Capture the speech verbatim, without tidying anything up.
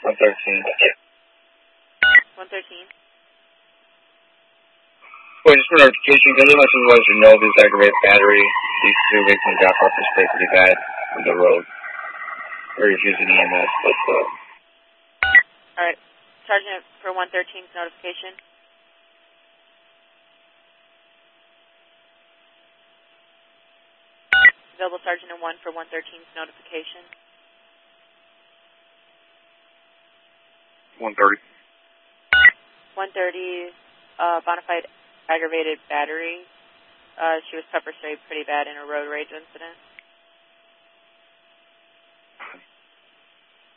one thirteen. one thirteen. Well, just for notification, can I let you guys know this aggravated battery? These two victims got purpose play pretty bad on the road. We're refusing E M S, but uh... Alright. Sergeant for one thirteen's notification. Available Sergeant and one for one thirteen's notification. one thirty. one thirty, uh, bona fide aggravated battery. Uh, she was pepper sprayed pretty bad in a road rage incident.